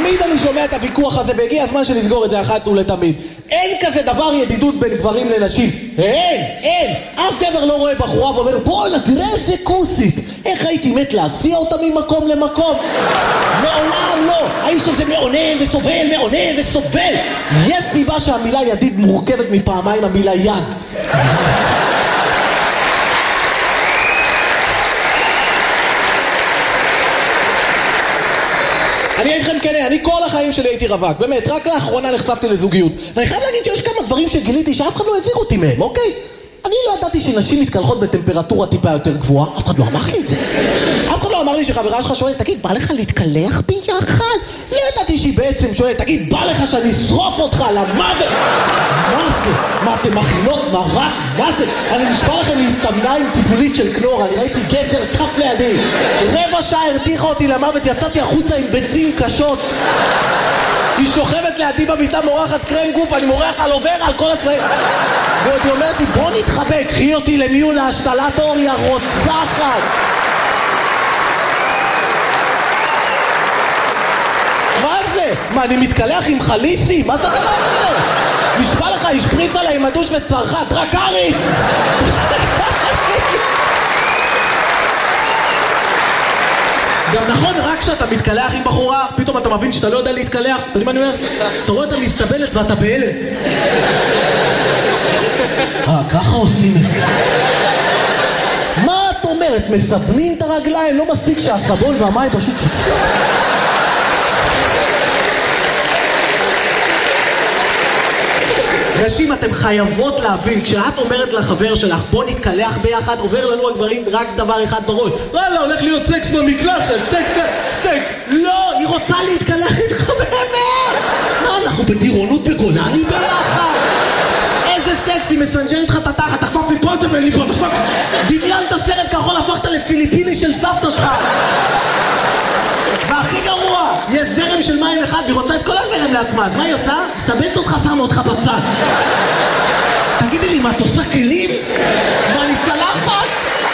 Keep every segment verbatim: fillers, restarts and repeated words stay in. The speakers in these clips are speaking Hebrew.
תמיד אני שומע את הוויכוח הזה, והגיע הזמן שנסגור את זה אחת ולתמיד. אין כזה דבר ידידות בין גברים לנשים. אין, אין. אף גבר לא רואה בחורה ואומר, בוא'נה, תראה איזה כוסית. איך הייתי מת להסיע אותה ממקום למקום? מעולם לא. האיש הזה מעונן וסובל, מעונן וסובל. יש סיבה שהמילה ידיד מורכבת מפעמיים המילה יד. אני אגיד לכם כן, אני כל החיים שלי הייתי רווק, באמת, רק לאחרונה נחשפתי לזוגיות. ואני חייב להגיד שיש כמה דברים שגיליתי שאף אחד לא הזהיר אותי מהם, אוקיי? אני לא ידעתי שנשים מתקלחות בטמפרטורה טיפה יותר גבוהה, אף אחד לא אמר לי את זה. אף אחד לא אמר לי שחברה שלך שואלת, תגיד, בא לך להתקלח ביחד? לא ידעתי שהיא בעצם שואלת, תגיד, בא לך שאני אשרוף אותך למוות? מה זה? מה, אתם מכינות מרק? מה זה? אני נשבע לכם להסתמנה עם טיפולית של כנור, אני ראיתי גזר צף לידי. רבע שעה הרתיחה אותי למוות, יצאתי החוצה עם ביצים קשות. היא שוכבת לידי במיטה, מורחת קרם גוף, אני מורח על עובר על כל הצבעים. ועוד היא אומרת לי, בוא נתחבק, קחי אותי למיון להשתלת אור, היא הרוצחת. מה זה? מה, אני מתקלח עם חליסי? מה זה הדבר הזה? נשבע לך, השפריץ עליי עם הדוש וצרחה, דרקריס! גם נכון, רק כשאתה מתקלח עם בחורה, פתאום אתה מבין שאתה לא יודע להתקלח. אתה יודע מה אני אומר? אתה רואה את המסתבנת ואתה בהלם. אה, ככה עושים את זה. מה את אומרת? מסבנים את הרגליים? לא מספיק שהסבון והמים פשוט שותפים. נשים, אתם חייבות להבין, כשאת אומרת לחבר שלך, בוא נתקלח ביחד, עובר לנו הגברים רק דבר אחד בראש. וואלה, הולך להיות סקס במקלחת, סקס, סקס. לא, היא רוצה להתקלח איתך באמת. מה, אנחנו בטירונות בגולני ביחד? איזה סקס, היא מסנג'רת איתך את התחת, תחפף מפה, תבין לי פה, תחפף. דמיינת סרט כחול, הפכת לפיליפיני של סבתא שלך. והכי גרוע, יש זרם של מים אחד, והיא רוצה את כל הזרם לעצמה, אז מה היא עושה? מסבנת אותך, שמה אותך בצד. תגידי לי, מה, את עושה כלים? מה, אני תלחת?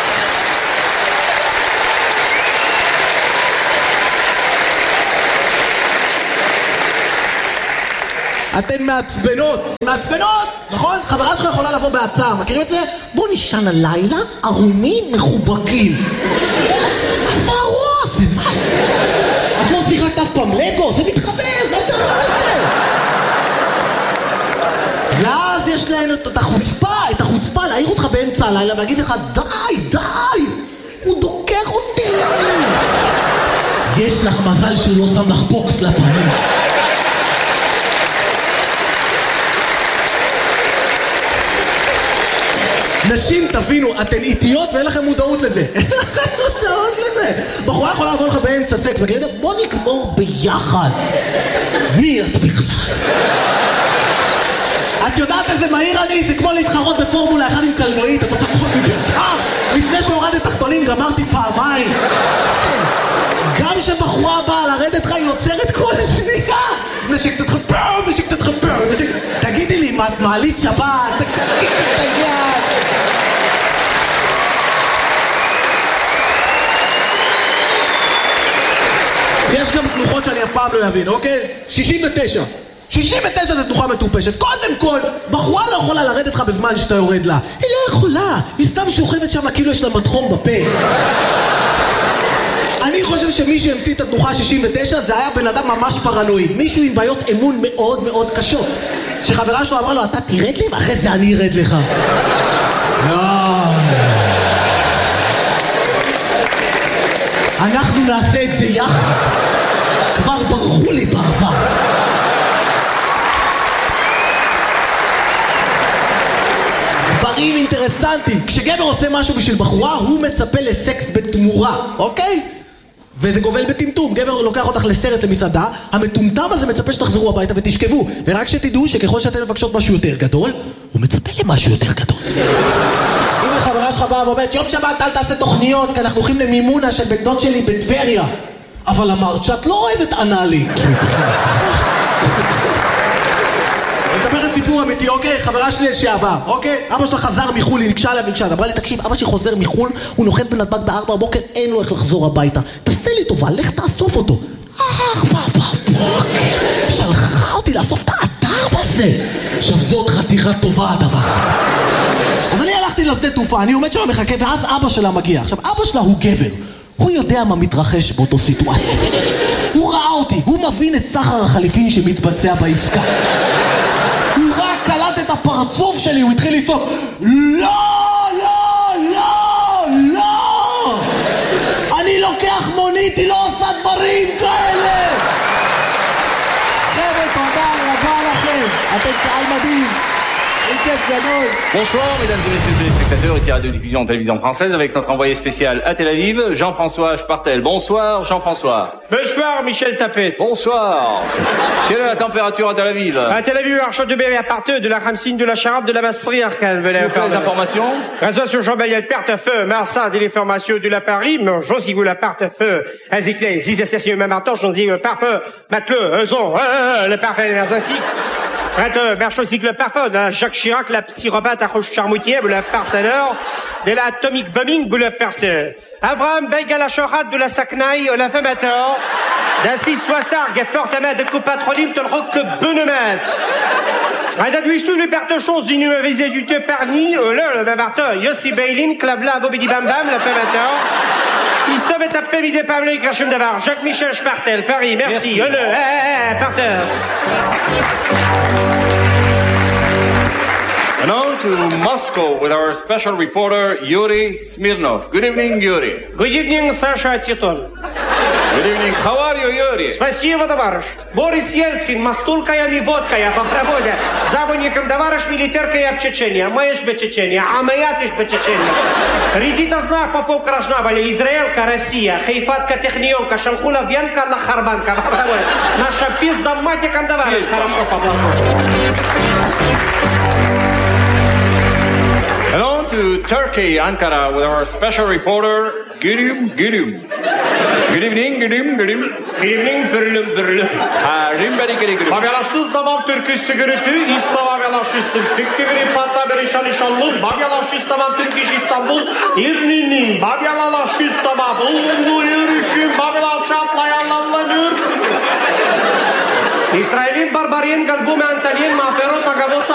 אתן מעצבנות, מעצבנות, נכון? חברה שלך יכולה לבוא בהצעה, מכירים את זה? בוא נשען הלילה, ערומים מחובקים. מה זה הרוע הזה? מה זה? את לא שיחקת אף פעם לגו, זה מתחבר, מה זה הרע הזה? ואז יש להן את החוצפה, את החוצפה להעיר אותך באמצע הלילה ולהגיד לך, די, די, הוא דוקר אותי. יש לך מזל שהוא לא שם לך בוקס לפנים. נשים, תבינו, אתן איטיות ואין לכם מודעות לזה. אין לכם מודעות לזה. בחורה יכולה לבוא לך באמצע סקס וכדי, בוא נגמור ביחד. מי את בכלל? את יודעת איזה מהיר אני? זה כמו להתחרות בפורמולה אחד עם קלנועית. אתה עושה פחות מביתה. לפני שהורדת תחתונים גמרתי פעמיים. גם שבחורה באה לרדת לך היא יוצרת כל שנייה. נשק תתחפר, נשק תתחפר. תגידי לי, מה את מעלית שבת? תגידי את העניין. יש גם תנוחות שאני אף פעם לא אבין, אוקיי? שישים ותשע. שישים ותשע זה תנוחה מטופשת. קודם כל, בחורה לא יכולה לרדת לך בזמן שאתה יורד לה. היא לא יכולה. היא סתם שוכבת שם כאילו יש לה מתחום בפה. אני חושב שמי שהמציא את התנוחה שישים ותשע זה היה בן אדם ממש פרנואיד. מישהו עם בעיות אמון מאוד מאוד קשות. שחברה שלו אמרה לו, אתה תרד לי ואחרי זה אני ארד לך. אנחנו נעשה את זה יחד. כבר ברחו לי בעבר. דברים אינטרסנטיים. כשגבר עושה משהו בשביל בחורה, הוא מצפה לסקס בתמורה, אוקיי? וזה גובל בטמטום. גבר לוקח אותך לסרט למסעדה, המטומטם הזה מצפה שתחזרו הביתה ותשכבו. ורק שתדעו שככל שאתן מבקשות משהו יותר גדול, הוא מצפה למשהו יותר גדול. אם החברה שלך באה ואומרת, יום שבת אל תעשה תוכניות, כי אנחנו הולכים למימונה של בן דוד שלי בטבריה. אבל אמרת שאת לא אוהבת אנאלי. אני אספר את סיפור אמיתי, אוקיי? חברה שלי לשעבר, אוקיי? אבא שלה חזר מחול, היא נקשה עליו ונקשה. אמרה לי, תקשיב, אבא שלי חוזר מחול, הוא נוחת בנתב"ג בארבע בבוקר, אין לו איך לחזור הביתה. תעשה לי טובה, לך תאסוף אותו. ארבע בבוקר. שלחה אותי לאסוף את האתר בזה. עכשיו זאת חתיכה טובה הדבר הזה. אז אני הלכתי לשדה תעופה, אני עומד שם מחכה, ואז אבא שלה מגיע. עכשיו, אבא שלה הוא גבר. הוא יודע מה מתרחש באותו סיטואציה. הוא ראה אותי, הוא מבין את סחר החליפין שמתבצע בעסקה. הוא רק קלט את הפרצוף שלי, הוא התחיל לצעוק, לא, לא, לא, לא! אני לוקח מונית, היא לא עושה דברים כאלה! חבר'ה, תודה רבה לכם, אתם קהל מדהים. Bonsoir mesdames et messieurs les téléspectateurs, ici Radio Diffusion Télévision Française avec notre envoyé spécial à Tel Aviv, Jean-François Spartel. Bonsoir Jean-François. Bonsoir Michel Tapet. Bonsoir. Quelle est la température à Tel Aviv? À Tel Aviv, Archot de Béry à partir de la Ramsine, de la Charabe, de la Masserie, Arcane. S'il vous plaît, les informations. Réseau sur Jean-Bayel, Perte-Feu, Marsan, des informations de la Paris, Jean Zigou, la Perte-Feu, Aziclé, Zizessé, même temps, Jean Zigou, le Parfeu, Mateleu, Euzon, le Parfait, les ainsi. Prête, Berchot, le parfum, de la Jacques Chirac, la psychopathe, à Roche Charmoutier, le perceur, de la Atomic Bombing, le perceur. Avraham Beigalachorat, de la Saknaï, la Femator, d'Assis Soissard, Geffortement, de Coupatroline, de Rock, Benemet. Radadouis, sous les pertes choses d'une visée du te parni, le, le babarteur, Yossi Bailin, Clavla, Bobidi Bam Bam, la Femator. Il savait taper midi Pablo et Krachem Davar, Jacques-Michel Spartel, Paris, merci, le, eh, eh, parteur. And on to Moscow with our special reporter, Yuri Smirnov. Good evening, Yuri. Good evening, Sasha Titon. Good evening. How are you, Yuri? Спасибо, товарищ. Борис Ельцин, мастулкая ми водкая по проводе. Заводником товарищ милитеркая в Чечения. Маешь бы Чечения, а моя ты ж бы Чечения. Редита знак попов крашнавали. Израилька, Россия. Хайфатка, Технионка, Шалхула, Венка, Лахарбанка. Наша пизда матиком товарищ. Хорошо поплоху. And on to Turkey, Ankara, with our special reporter, Gülüm Gülüm. Good evening, Gülüm Gülüm. Good evening, Bürlüm Bürlüm. Harim beri geri gülüm. Babyalaştız tamam Türkü sigürütü, İssa babyalaştızdım. Siktigri patta berişan işanlım. Babyalaştız tamam Türk iş İstanbul. İrninin babyalaştız tamam. Ulunlu yürüyüşüm, babyalaşaplayanlanlanır. İsrail'in barbariyen galbu me Antalyen maferot magavotsa